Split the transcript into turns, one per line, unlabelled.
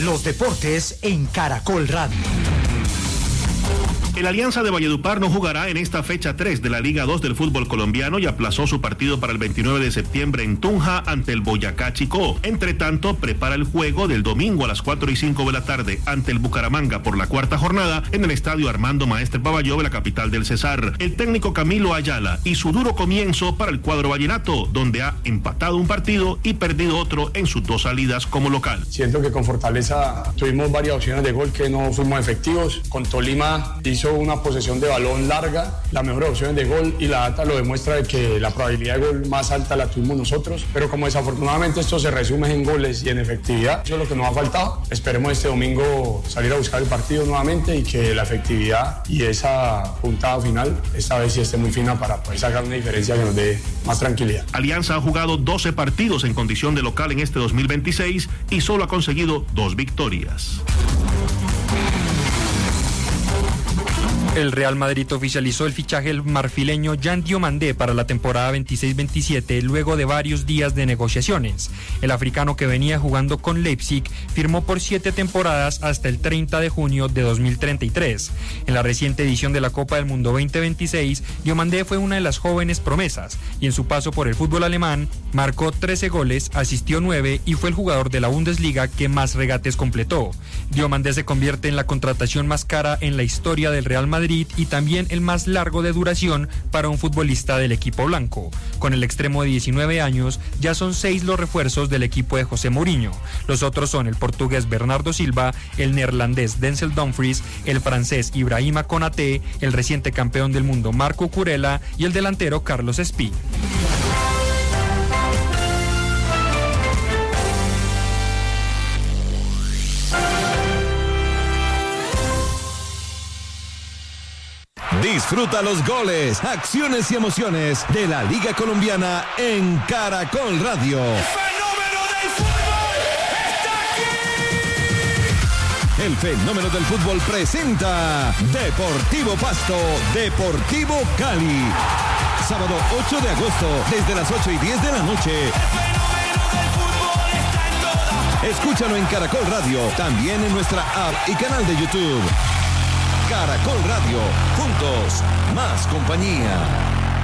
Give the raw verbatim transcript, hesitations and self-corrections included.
Los deportes en Caracol Radio.
El Alianza de Valledupar no jugará en esta fecha tres de la Liga dos del fútbol colombiano y aplazó su partido para el veintinueve de septiembre en Tunja ante el Boyacá Chicó. Entre tanto, prepara el juego del domingo a las cuatro y cinco de la tarde ante el Bucaramanga por la cuarta jornada en el estadio Armando Maestre Babayó de la capital del Cesar. El técnico Camilo Ayala y su duro comienzo para el cuadro vallenato, donde ha empatado un partido y perdido otro en sus dos salidas como local.
Siento que con Fortaleza tuvimos varias opciones de gol que no fuimos efectivos. Con Tolima hizo una posesión de balón larga, la mejor opción de gol, y la data lo demuestra de que la probabilidad de gol más alta la tuvimos nosotros, pero como desafortunadamente esto se resume en goles y en efectividad, eso es lo que nos ha faltado. Esperemos este domingo salir a buscar el partido nuevamente y que la efectividad y esa puntada final esta vez sí esté muy fina para poder sacar una diferencia que nos dé más tranquilidad.
Alianza ha jugado doce partidos en condición de local en este dos mil veintiséis y solo ha conseguido dos victorias.
El Real Madrid oficializó el fichaje del marfileño Yan Diomandé para la temporada veintiséis veintisiete luego de varios días de negociaciones. El africano, que venía jugando con Leipzig, firmó por siete temporadas hasta el treinta de junio de dos mil treinta y tres. En la reciente edición de la Copa del Mundo veinte veintiséis, Diomandé fue una de las jóvenes promesas y en su paso por el fútbol alemán marcó trece goles, asistió nueve y fue el jugador de la Bundesliga que más regates completó. Diomandé se convierte en la contratación más cara en la historia del Real Madrid y también el más largo de duración para un futbolista del equipo blanco. Con el extremo de diecinueve años, ya son seis los refuerzos del equipo de José Mourinho. Los otros son el portugués Bernardo Silva, el neerlandés Denzel Dumfries, el francés Ibrahima Konaté, el reciente campeón del mundo Marco Kurela y el delantero Carlos Espí.
Disfruta los goles, acciones y emociones de la Liga Colombiana en Caracol Radio.
¡El fenómeno del fútbol está aquí!
El fenómeno del fútbol presenta Deportivo Pasto, Deportivo Cali. Sábado ocho de agosto, desde las ocho y diez de la noche.
¡El fenómeno del fútbol está en todas!
Escúchalo en Caracol Radio, también en nuestra app y canal de YouTube. Caracol Radio, juntos, más compañía.